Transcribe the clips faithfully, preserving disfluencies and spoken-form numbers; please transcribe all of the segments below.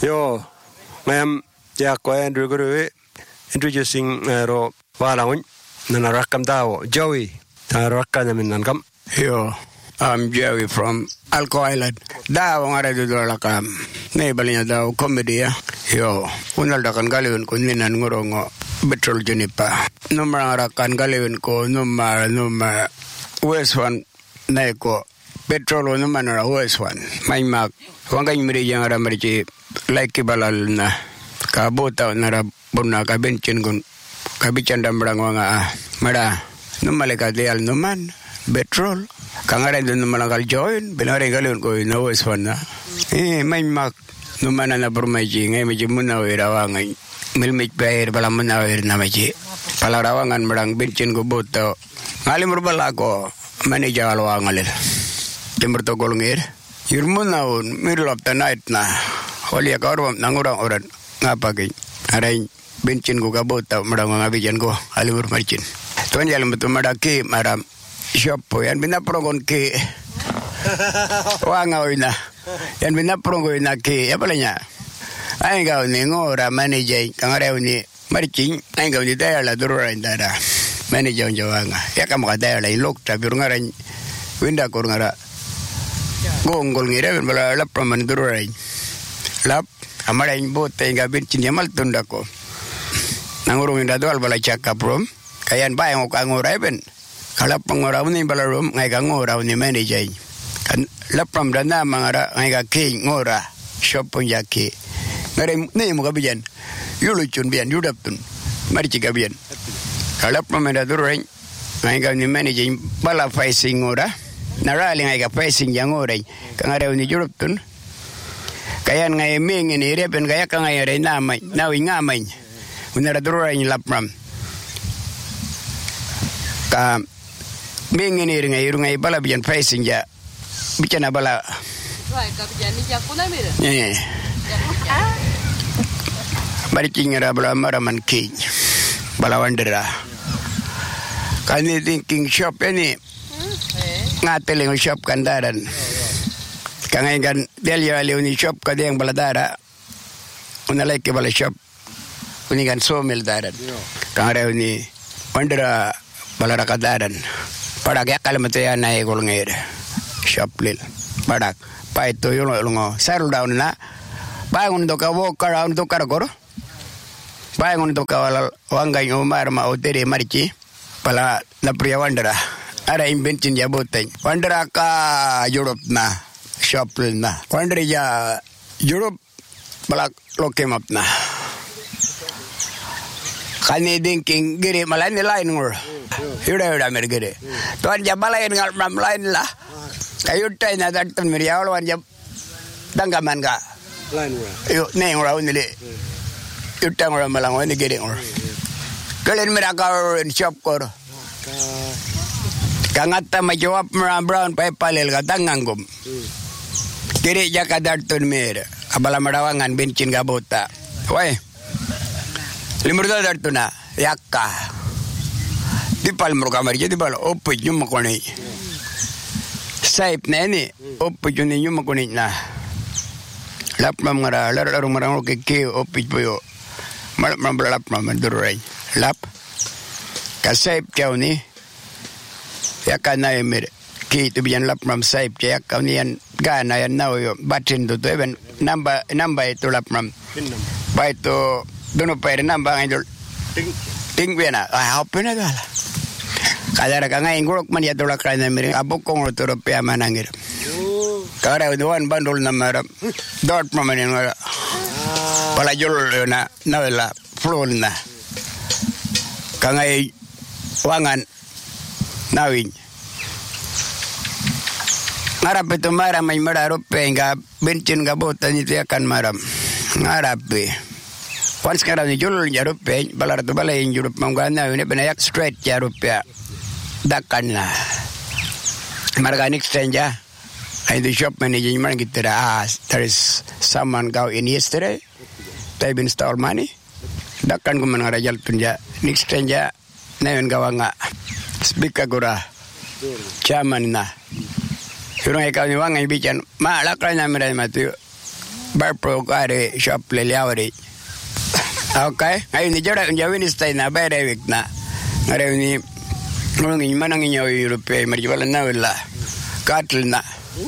Yo, ngam ya ko Andrew Guru introducing ro walangun nana rakam dawo Joey ta rakana min nan kam. Yo, I'm Joey from Alco Island. Dawo ngara du lakam. Ne balinya dawo comedy ya. Yo, unal dakan galewin ko ninan ngorongo betrol jenipa. Nomor rakan galewin ko nomor nomor West one naiko petrol no manara West one. May mak wangay miri yang ara mari like balal na kabota nara bunna ka bencin gun kabican dambrang wanga mara no maleka de al no man petrol kangara do no malangal join benare galun ko no West one na eh may mak no manana burmaji ngay mi muna wira wangai milmik bair bala muna wir na maji palarawangan marang bencin go boto ngali murbala ko manager alwa ngalil timber to golngir yurmunaun middle of the night na holia karwam nangurang oran ngapagi arain bencin go gabota marang ngabijan go alimur marcin tuan jalan betul madaki maram shop yan bina progon ke wangawina yan bina progon na ke apa lanya ay gaw ni ngora manager kangare ni marcin ay gaw ni dayala durura indara manager jawanga ya kam ka dayala ilok tabir ngaran winda kor ngara gongol ngira bala lap praman durura lap amara imbo tenga bencin yamal tunda ko nangurung inda dal bala chaka prom kayan bayang ko ngora ben kala pangora ni bala rom ngai ka ngora ni manager kan lap pram dana mangara ngai ka ke ngora shop pun yake ngare ni mo kabijan yulu chun bian yudap tun mari chikabian kalap pamenda dureng ngai ka ni manager bala facing ora narali ngai ka facing yang ora kangare ni yudap tun kayan ngai ming ni repen kaya ka ngai re namai nawi ngamai unara dureng lapram ka ming ni ngai ngai bala bian facing ya bicana bala right ka bian ni jakuna mira eh bari kingira bala maraman king bala wandera kani thinking shop ini ngateling shop kandaran kangai kan delia leuni shop kadeng baladara unalai ke bala shop uni kan somel daran kangare uni wandera balara kadaran pada ya kalamate ya nai golngere shop lil pada pai to yo longo settle down na bangun to ka walk around to karagoro bangun to ka wangai umar ma otere marchi pala na priya wandera ara inventin ya boteng wandera ka Europe na shop na wandera ya Europe pala lokem up na kani thinking gere malai lain ngor yuda yuda mer gere tuan ja balai ngal mam lain lah kayu tai na dat tan mer yaw wan ja danggaman ka Lain ora. Yo ne ngora unile. Yuta ngora malang wani gede ngora. Kalen meraka shop kor. Kangata majawab brown pa palel ka tangangum. Kiri jaka dartun mer. Abala marawangan bencin gabota. Wai. Limur dartuna yakka. Di pal mur kamar jadi bal opo nyum koni. Saip neni opo juni nyum koni na. Lap mamara lar lar marang ke ke opit boyo mal mam lap mam durai lap kasaip kau ni ya kana emir ki tu bian lap mam saip ya kau ni an gana ya nau yo batin tu even namba namba itu lap mam bai tu dono pair namba ngidul ting ting bena ah opena dala kadara kanga ingurok man ya tolak kana emir abokong tu rupiah manangir kara uduan bandul namara dot mamanin ngara pala jol na nawela flon na kangai wangan nawin ngarap itu mara may mara rupe nga bencin gabota ni tiakan maram ngarape once kara ni jol ya rupe balar tu balay jurup mangana ini benayak straight ya rupe dakan na marganik senja. And the shop manager man get there. Ah, there is someone go in yesterday. They've installed money. Dakan ko man rajal tunja. Next tunja na yun gawa nga. Speaker gura. Chairman na. Yung ikaw ni wang ibican. Maalakay na miray matuyo. Barpro kare shop le liawari. Okay, ngayon ni Jara ang jawin istay na bere week na. Ngayon ni ngulong ni manang inyo Europe marjibala na wala. Katl na.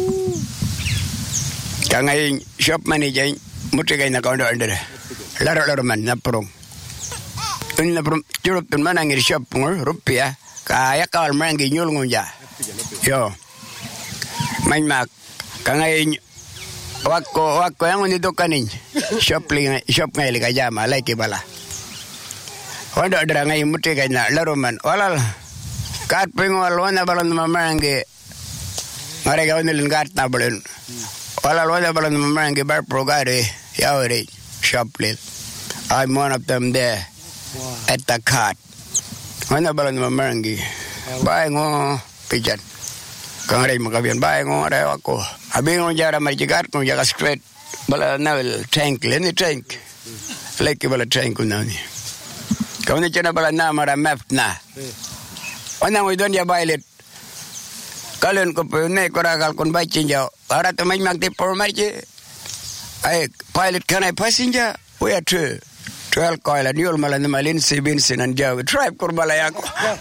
Kangay shop manager mutigay na kaundo under. Laro laro man na prong. Un na prong Europe tun manang ir shop ngor rupiah kaya kawal mangi nyul ngunja. Yo. Main mak kangay wako wako yang unito kanin shop ling shop ngay liga jama like bala. Wanda dra ngay mutigay na laro man walal. Kat pingwal wana balon mamangi. Marega unilin kat na balon. Walal wana balon mamangi bar progare yawri shop lil. I'm one of them there at the cart. Wana balon mamangi. Bye ngo pijan. Kangaray makabiyan bye ngo are wako. Abi ngo jara marjigat ngo jaga straight bala navel tank leni tank. Like bala tank unani. Kauni chana bala na mara map na. Wana ngo don ya bailet. Kalen ko pune koragal kon bachin jao. Ara to mai magti por marji. Ay pilot can I passenger? We are two. twelve coil and you'll malan malin sibin sinan jao. Tribe kurbala yako.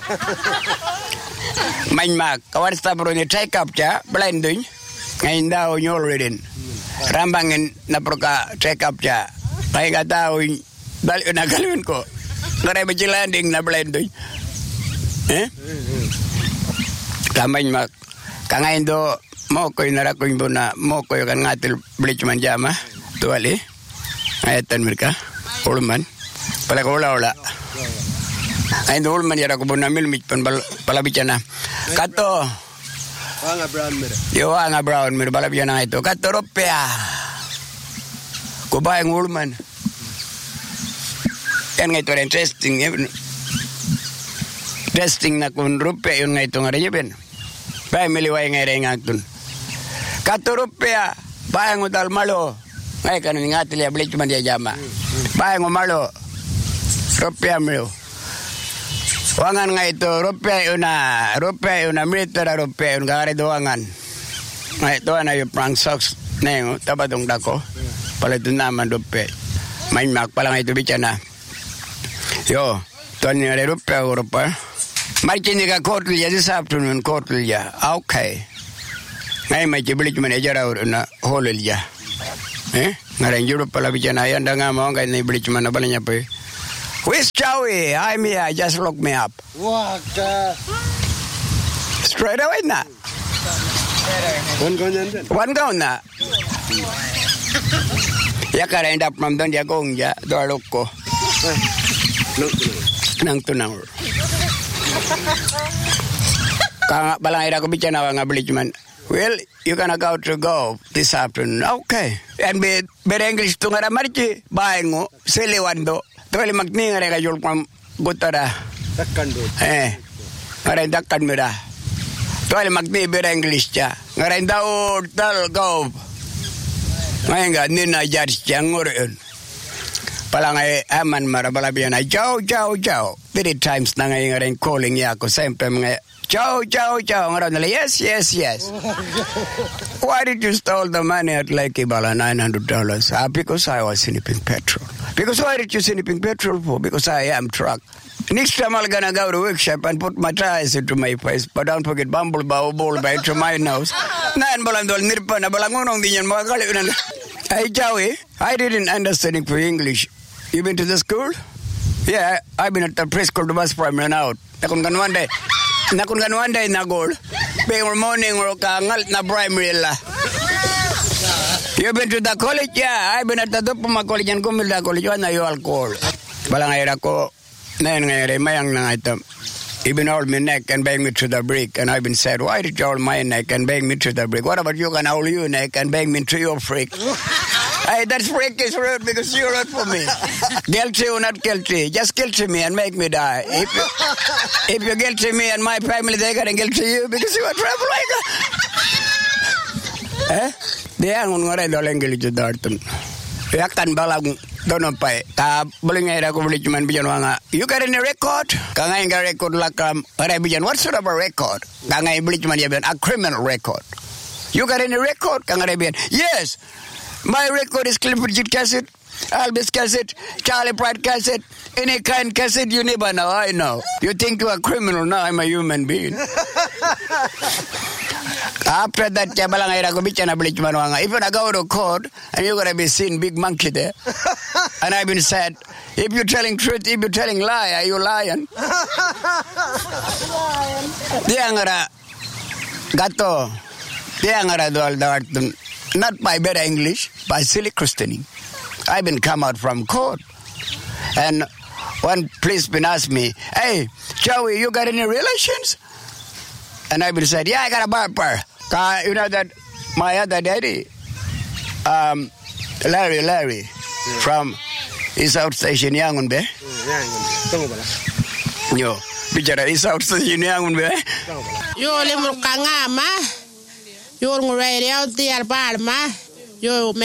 Main mak kawan stabro ni take up ja blending. Ngayon daw nyol rin. Rambangin na proka take up ja. Kaya ka daw dali na galawin ko. Ngaray ba landing na blending? Eh? Kamain mak kangain do mo ko inara ko imbona mo ko kan ngatil bleach man jama tuali ayatan mereka ulman pala ko wala wala ay do ulman yara ko bona mil mit pan pala bicana kato Wanga brown mir. Yo wanga brown mir pala bicana ito kato ropea ko ba ang ulman yan nga ito interesting testing na kun rupe yun nga ito nga rin yun. Bahay miliway nga rin nga ito. Kato rupea, bahay ngo dal malo. Ngay ka nung nga tili, ablit man diya jama. Bahay ngo malo, rupea milo. Wangan nga ito, rupea yun na, rupea yun na, militara rupea yun, kakari doangan. Ngay ito na yung prang socks na yung tabadong dako. Pala ito naman rupea. Main mak pala nga ito bitya na. Yo, ito nga rin rupea, rupea. Marchinika kortulya this afternoon kortulya. Okay. Ngayon may kibilit man ejara na holilya. Eh? Ngayon Europe pala bichana yan da nga mo ngayon na ibilit man na bala niya po. Where's Chowie? I'm here. Just look me up. What? Straight away na. One gun yan din. One gun na. Yakara end up from doon ya gong ya. Doa loko. Nang tunang. Kang balang ira ko bichana nga bilit man. Well, you're gonna go to go this afternoon. Okay. And be be English to ngara marchi baengo selewando. Tole magni ngara ka jol pam gutara. Takkan do. Eh. Ngara dakkan mira. Tole magni be English cha. Ngara ndao dal go. Ngainga nina jar changuren. Palangai aman mara balabiana. Ciao ciao ciao. Three times na ngayon ngara calling ya ko sempre mga Ciao, ciao, ciao. Yes, yes, yes. Why did you steal the money at Lake Ibala, nine hundred dollars? Ah, because I was snipping petrol. Because why did you snipping petrol for? Because I am truck. Next time I'm gonna go to workshop and put my tires into my face. But don't forget bumble bow ball by to my nose. Nine balandol nirpa na balangunong din yan mga kaliunan. Hey, Joey, I didn't understand for English. You been to the school? Yeah, I've been at the preschool to bus primary now. Nakon kan one day. Nakon kan one day na goal. Bang morning or kangal na primary la. You been to the college? Yeah, I've been at the Dupuma College and Gumilda College. Wala yung alcohol. Balangayra ko, na yun ngayari, mayang na item. You've been hold me neck and bang me to the brick. And I've been said, why did you hold my neck and bang me to the brick? What about you can hold your neck and bang me to your freak? Hey, that freak is rude because you're rude for me. Guilty or not guilty, just guilty me and make me die. If you, if you guilty me and my family, they're gonna guilty you because you're a troublemaker. Eh? Dia ngungoray doleng gilid darton. Yakan balang donon pa. Ta boling era ko beli cuman bijan wanga. You got any record? Kangay nga record lakam. Para bijan what sort of a record? Kangay beli cuman dia bijan a criminal record. You got any record? Kangay bijan. Yes. My record is Clifford J cassette, Elvis cassette, Charlie Pratt cassette, any kind cassette you never know, I know. You think you're a criminal, now I'm a human being. After that, if you're going to go to court and you're going to be seen big monkey there, and I've been said, if you're telling truth, if you're telling lie, are you lying? Diangara gato, diangara do not by better English, by silly Christianing. I've been come out from court, and one policeman asked me, "Hey, Joey, you got any relations?" And I've been said, "Yeah, I got a barber." Uh, you know that my other daddy, um, Larry, Larry, yeah. from East South Station, Yangonbe. Yo, bicara East South Station, Yangonbe. Yo, lemur kangama. Yo, ngurei dia tiar palma. Yo,